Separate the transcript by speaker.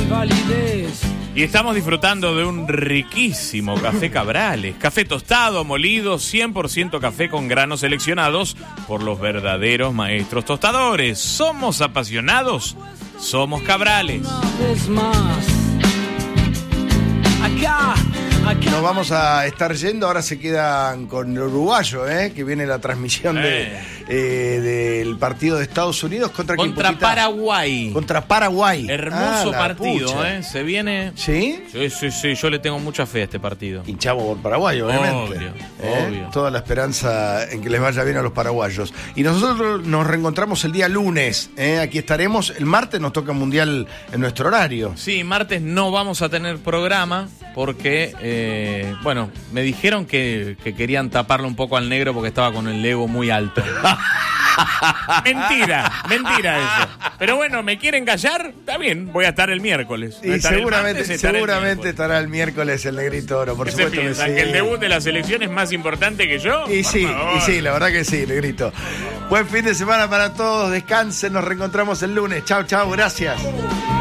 Speaker 1: validez.
Speaker 2: Y estamos disfrutando de un riquísimo café Cabrales. Café tostado, molido, 100% café con granos seleccionados por los verdaderos maestros tostadores. Somos apasionados, somos Cabrales.
Speaker 1: Una vez más. Acá.
Speaker 3: Nos vamos a estar yendo, ahora se quedan con el uruguayo, que viene la transmisión del partido de Estados Unidos contra
Speaker 2: Paraguay.
Speaker 3: Contra Paraguay.
Speaker 2: Hermoso partido,
Speaker 3: pucha.
Speaker 2: Se viene.
Speaker 3: ¿Sí?
Speaker 2: Sí, yo le tengo mucha fe a este partido.
Speaker 3: Hinchamos por Paraguay, obviamente.
Speaker 2: Obvio.
Speaker 3: Toda la esperanza en que les vaya bien a los paraguayos. Y nosotros nos reencontramos el día lunes. Aquí estaremos. El martes nos toca Mundial en nuestro horario.
Speaker 2: Sí, martes no vamos a tener programa porque, me dijeron que querían taparle un poco al negro porque estaba con el ego muy alto. Mentira eso. Pero bueno, ¿me quieren callar? Está bien, voy a estar el miércoles.
Speaker 3: Y seguramente estará el miércoles el Negrito Oro, por supuesto que sí.
Speaker 2: ¿Que el debut de la selección es más importante que yo?
Speaker 3: Y sí, la verdad que sí, Negrito. Buen fin de semana para todos, descansen, nos reencontramos el lunes. Chau, gracias.